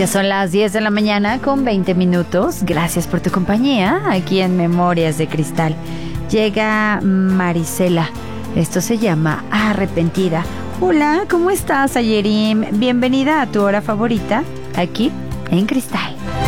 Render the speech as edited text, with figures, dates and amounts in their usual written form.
Ya son las 10 de la mañana con 20 minutos. Gracias por tu compañía aquí en Memorias de Cristal. Llega Marisela. Esto se llama Arrepentida. Hola, ¿cómo estás, Ayerim? Bienvenida a tu hora favorita aquí en Cristal.